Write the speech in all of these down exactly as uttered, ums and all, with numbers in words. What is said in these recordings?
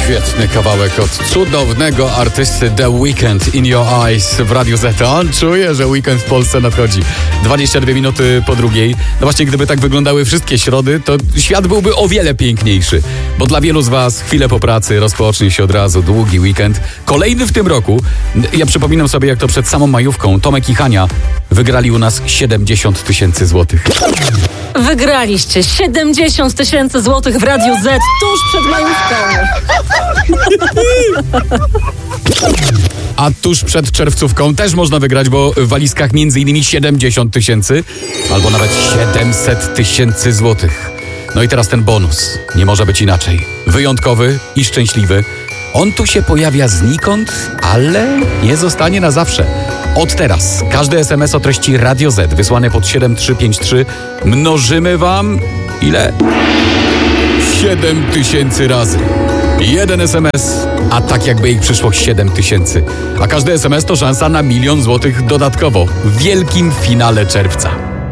Świetny kawałek od cudownego artysty The Weeknd, In Your Eyes w Radiu Z. On czuje, że weekend w Polsce nadchodzi. dwadzieścia dwie minuty po drugiej. No właśnie, gdyby tak wyglądały wszystkie środy, to świat byłby o wiele piękniejszy. Bo dla wielu z was chwilę po pracy rozpocznie się od razu długi weekend. Kolejny w tym roku. Ja przypominam sobie, jak to przed samą majówką Tomek i Hania wygrali u nas siedemdziesiąt tysięcy złotych. Wygraliście siedemdziesiąt tysięcy złotych w Radiu Z tuż przed majówką. A tuż przed czerwcówką też można wygrać, bo w walizkach między innymi siedemdziesiąt tysięcy albo nawet siedemset tysięcy złotych. No i teraz ten bonus. Nie może być inaczej. Wyjątkowy i szczęśliwy. On tu się pojawia znikąd, ale nie zostanie na zawsze. Od teraz każdy es em es o treści Radio Z wysłany pod siedem trzy pięć trzy mnożymy wam ile? siedem tysięcy razy. Jeden es em es, a tak jakby ich przyszło siedem tysięcy. A każdy es em es to szansa na milion złotych dodatkowo w wielkim finale czerwca.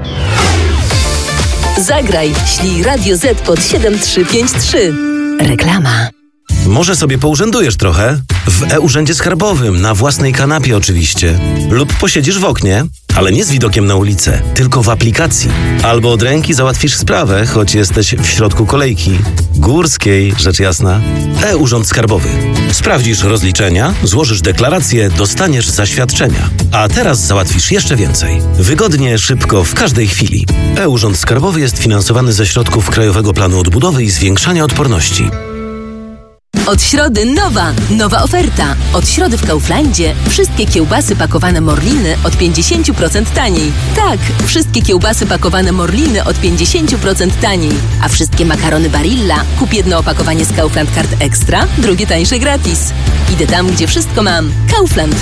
Zagraj, ślij Radio Z pod siedem trzy pięć trzy. Reklama. Może sobie pourzędujesz trochę? W e-Urzędzie Skarbowym, na własnej kanapie oczywiście. Lub posiedzisz w oknie, ale nie z widokiem na ulicę, tylko w aplikacji. Albo od ręki załatwisz sprawę, choć jesteś w środku kolejki. Górskiej, rzecz jasna. E-Urząd Skarbowy. Sprawdzisz rozliczenia, złożysz deklarację, dostaniesz zaświadczenia. A teraz załatwisz jeszcze więcej. Wygodnie, szybko, w każdej chwili. E-Urząd Skarbowy jest finansowany ze środków Krajowego Planu Odbudowy i Zwiększania Odporności. Od środy nowa, nowa oferta. Od środy w Kauflandzie wszystkie kiełbasy pakowane Morliny od pięćdziesiąt procent taniej. Tak, wszystkie kiełbasy pakowane Morliny od pięćdziesiąt procent taniej. A wszystkie makarony Barilla kup jedno opakowanie z Kaufland Card Extra, drugie tańsze gratis. Idę tam, gdzie wszystko mam. Kaufland.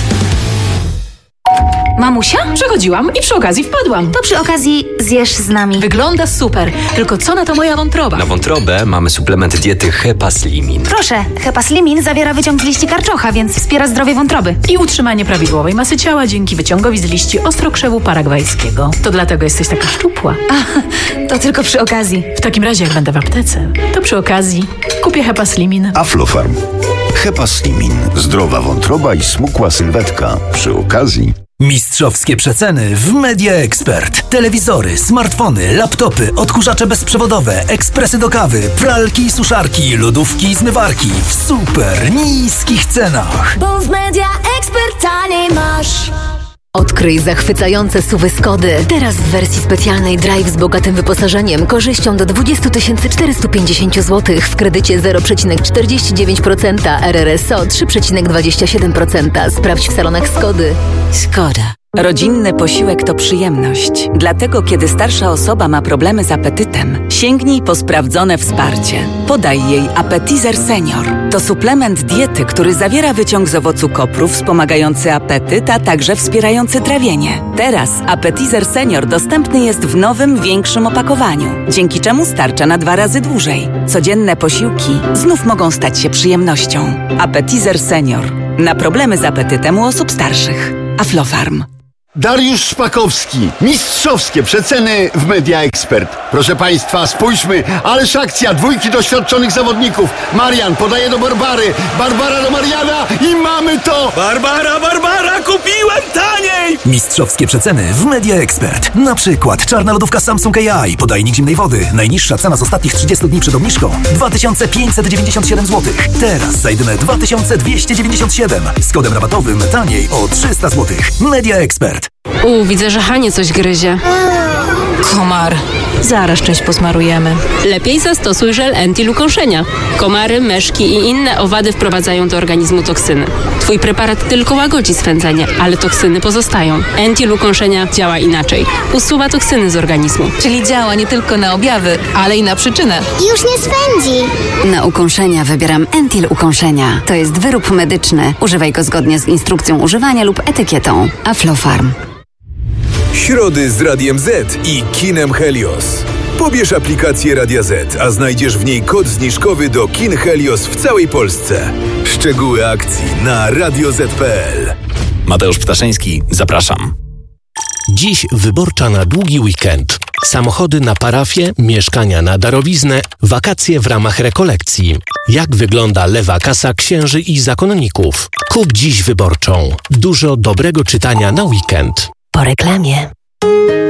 Mamusia? Przechodziłam i przy okazji wpadłam. To przy okazji zjesz z nami. Wygląda super, tylko co na to moja wątroba? Na wątrobę mamy suplement diety Hepaslimin. Proszę, Hepaslimin zawiera wyciąg z liści karczocha, więc wspiera zdrowie wątroby. I utrzymanie prawidłowej masy ciała dzięki wyciągowi z liści ostrokrzewu paragwajskiego. To dlatego jesteś taka szczupła. A, to tylko przy okazji. W takim razie, jak będę w aptece, to przy okazji kupię Hepaslimin. Aflofarm. Hepaslimin. Zdrowa wątroba i smukła sylwetka. Przy okazji. Mistrzowskie przeceny w Media Expert. Telewizory, smartfony, laptopy, odkurzacze bezprzewodowe, ekspresy do kawy, pralki i suszarki, lodówki i zmywarki w super niskich cenach. Bo w Media Expert taniej masz. Odkryj zachwycające suwy Skody. Teraz w wersji specjalnej Drive z bogatym wyposażeniem, korzyścią do dwadzieścia tysięcy czterysta pięćdziesiąt złotych w kredycie zero przecinek czterdzieści dziewięć procent, R R S O trzy przecinek dwadzieścia siedem procent. Sprawdź w salonach Skody. Skoda. Rodzinny posiłek to przyjemność. Dlatego, kiedy starsza osoba ma problemy z apetytem, sięgnij po sprawdzone wsparcie. Podaj jej Appetizer Senior. To suplement diety, który zawiera wyciąg z owocu kopru wspomagający apetyt, a także wspierający trawienie. Teraz Appetizer Senior dostępny jest w nowym, większym opakowaniu, dzięki czemu starcza na dwa razy dłużej. Codzienne posiłki znów mogą stać się przyjemnością. Appetizer Senior. Na problemy z apetytem u osób starszych. Aflofarm. Dariusz Szpakowski. Mistrzowskie przeceny w Media Expert. Proszę Państwa, spójrzmy, ależ akcja, dwójki doświadczonych zawodników. Marian podaje do Barbary, Barbara do Mariana i mamy to! Barbara, Barbara, kupiłem taniej! Mistrzowskie przeceny w Media Expert. Na przykład czarna lodówka Samsung A I, podajnik zimnej wody. Najniższa cena z ostatnich trzydziestu dni przed obniżką dwa tysiące pięćset dziewięćdziesiąt siedem złotych. Teraz za jedyne dwa tysiące dwieście dziewięćdziesiąt siedem. Z kodem rabatowym taniej o trzysta złotych. Media Expert. U, widzę, że Hanie coś gryzie. Komar. Zaraz część posmarujemy. Lepiej zastosuj żel Entil ukąszenia. Komary, meszki i inne owady wprowadzają do organizmu toksyny. Twój preparat tylko łagodzi swędzenie, ale toksyny pozostają. Entil ukąszenia działa inaczej. Usuwa toksyny z organizmu. Czyli działa nie tylko na objawy, ale i na przyczynę. Już nie swędzi. Na ukąszenia wybieram Entil ukąszenia. To jest wyrób medyczny. Używaj go zgodnie z instrukcją używania lub etykietą. Aflofarm. Środy z Radiem Z i kinem Helios. Pobierz aplikację Radia Z, a znajdziesz w niej kod zniżkowy do kin Helios w całej Polsce. Szczegóły akcji na radio zet kropka pe el. Mateusz Ptaszyński, zapraszam. Dziś wyborcza na długi weekend. Samochody na parafię, mieszkania na darowiznę, wakacje w ramach rekolekcji. Jak wygląda lewa kasa księży i zakonników? Kup dziś Wyborczą. Dużo dobrego czytania na weekend. Po reklamie.